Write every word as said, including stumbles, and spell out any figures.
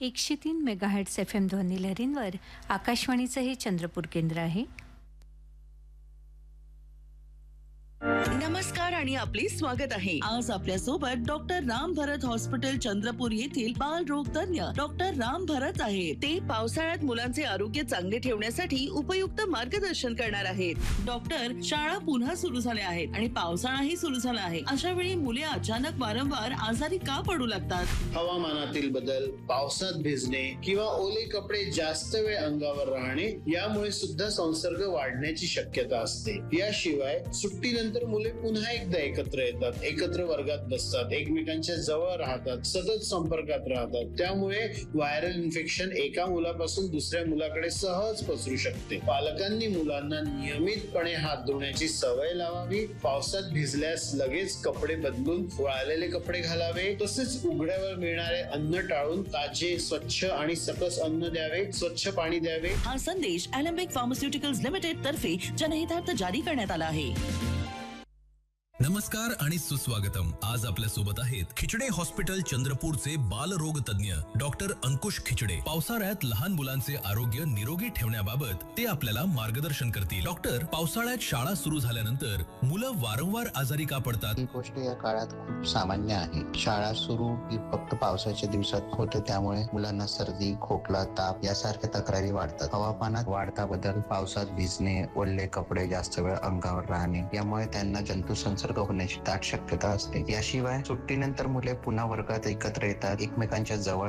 एकशे तीन megahertz F M ध्वनिलहरींवर आकाशवाणीचं हे चंद्रपूर केंद्र आहे. नमस्कार आणि आपले स्वागत आहे. आज आपल्या सोबत डॉक्टर राम भरत हॉस्पिटल चंद्रपूर येथील बालरोग तज्ञ डॉक्टर राम भरत आहेत. ते पावसाळ्यात मुलांचे आरोग्य चांगले ठेवण्यासाठी उपयुक्त मार्गदर्शन करणार आहेत. डॉक्टर, शाळा पुन्हा सुरू झाल्या आहेत आणि पावसाळाही सुरू झाला आहे. अशा वेळी मुले अचानक वारंवार आजारी का पडू लागतात? हवामानातील बदल, पावसात भिजणे किंवा ओले कपडे जास्त वेळ अंगावर राहणे यामुळे सुद्धा संसर्ग वाढण्याची शक्यता असते. याशिवाय सुट्टीनंतर मुले पुन्हा एकदा एकत्र येतात, एकत्र वर्गात बसतात, एकमेकांच्या जवळ राहतात, सतत संपर्कात राहतात. त्यामुळे व्हायरल इन्फेक्शन एका मुलापासून दुसऱ्या मुलाकडे सहज पसरू शकते. पालकांनी मुलांना नियमितपणे हात धुण्याची सवय लावावी. पावसात भिजल्यास लगेच कपडे बदलून वाळलेले कपडे घालावे. तसेच उघड्यावर मिळणारे अन्न टाळून ताजे, स्वच्छ आणि सकस अन्न द्यावे. स्वच्छ पाणी द्यावे. हा संदेश अॅलेम्बिक फार्मास्युटिकल्स लिमिटेड तर्फे जनहितार्थ जारी करण्यात आला आहे. नमस्कार आणि सुस्वागतम. आज आपल्या सोबत आहेत खिचडे हॉस्पिटल चंद्रपूरचे बालरोग तज्ञ डॉक्टर अंकुश खिचडे. पावसाळ्यात लहान मुलांचे आरोग्य निरोगी ठेवण्याबाबत ते आपल्याला मार्गदर्शन करतील. डॉक्टर, पावसाळ्यात शाळा सुरू झाल्यानंतर मुलं वारंवार आजारी का पडतात? ही गोष्ट या काळात खूप सामान्य आहे. शाळा सुरू ही फक्त पावसाच्या दिवसात होते, त्यामुळे मुलांना सर्दी, खोकला, ताप यासारख्या तक्रारी वाढतात. हवामानात वाढता बदल, पावसात भिजणे, ओले कपडे जास्त वेळ अंगावर राहणे यामुळे त्यांना जंतू संसर्ग होण्याची दाट शक्यता असते. याशिवाय सुट्टीनंतर मुले पुन्हा वर्गात एकत्र येतात, एकमेकांच्या जवळ